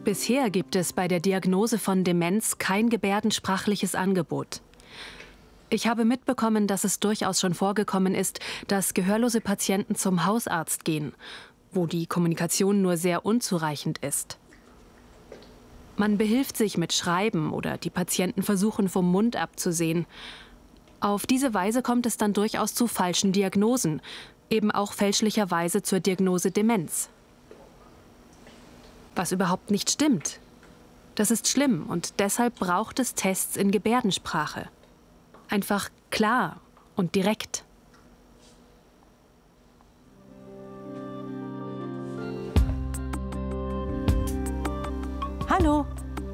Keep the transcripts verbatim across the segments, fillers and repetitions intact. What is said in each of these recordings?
Bisher gibt es bei der Diagnose von Demenz kein gebärdensprachliches Angebot. Ich habe mitbekommen, dass es durchaus schon vorgekommen ist, dass gehörlose Patienten zum Hausarzt gehen, wo die Kommunikation nur sehr unzureichend ist. Man behilft sich mit Schreiben oder die Patienten versuchen, vom Mund abzusehen. Auf diese Weise kommt es dann durchaus zu falschen Diagnosen, eben auch fälschlicherweise zur Diagnose Demenz. Was überhaupt nicht stimmt. Das ist schlimm und deshalb braucht es Tests in Gebärdensprache. Einfach klar und direkt. Hallo.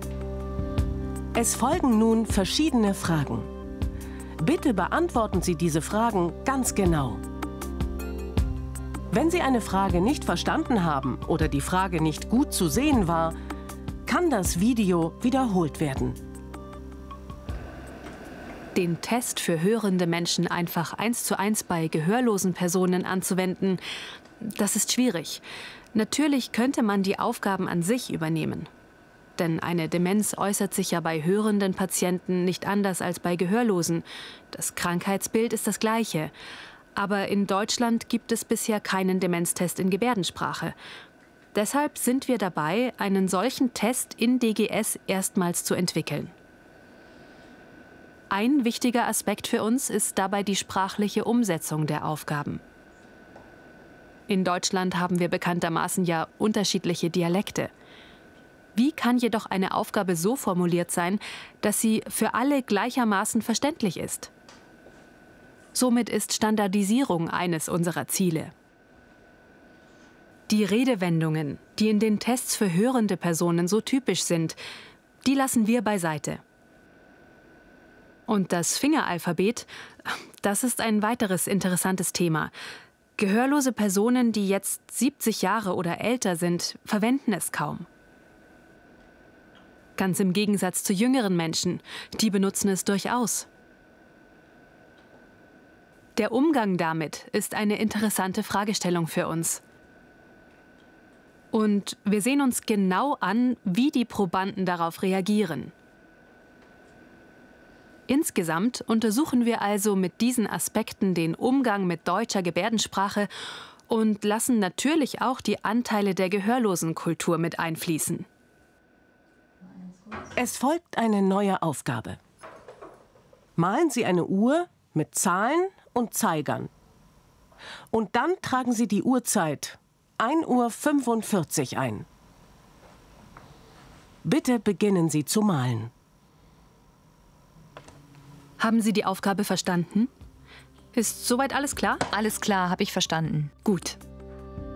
Es folgen nun verschiedene Fragen. Bitte beantworten Sie diese Fragen ganz genau. Wenn Sie eine Frage nicht verstanden haben oder die Frage nicht gut zu sehen war, kann das Video wiederholt werden. Den Test für hörende Menschen einfach eins zu eins bei gehörlosen Personen anzuwenden, das ist schwierig. Natürlich könnte man die Aufgaben an sich übernehmen. Denn eine Demenz äußert sich ja bei hörenden Patienten nicht anders als bei Gehörlosen. Das Krankheitsbild ist das gleiche. Aber in Deutschland gibt es bisher keinen Demenztest in Gebärdensprache. Deshalb sind wir dabei, einen solchen Test in D G S erstmals zu entwickeln. Ein wichtiger Aspekt für uns ist dabei die sprachliche Umsetzung der Aufgaben. In Deutschland haben wir bekanntermaßen ja unterschiedliche Dialekte. Wie kann jedoch eine Aufgabe so formuliert sein, dass sie für alle gleichermaßen verständlich ist? Somit ist Standardisierung eines unserer Ziele. Die Redewendungen, die in den Tests für hörende Personen so typisch sind, die lassen wir beiseite. Und das Fingeralphabet, das ist ein weiteres interessantes Thema. Gehörlose Personen, die jetzt siebzig Jahre oder älter sind, verwenden es kaum. Ganz im Gegensatz zu jüngeren Menschen, die benutzen es durchaus. Der Umgang damit ist eine interessante Fragestellung für uns. Und wir sehen uns genau an, wie die Probanden darauf reagieren. Insgesamt untersuchen wir also mit diesen Aspekten den Umgang mit deutscher Gebärdensprache und lassen natürlich auch die Anteile der Gehörlosenkultur mit einfließen. Es folgt eine neue Aufgabe. Malen Sie eine Uhr mit Zahlen und Zeigern. Und dann tragen Sie die Uhrzeit ein Uhr fünfundvierzig ein. Bitte beginnen Sie zu malen. Haben Sie die Aufgabe verstanden? Ist soweit alles klar? Alles klar, habe ich verstanden. Gut.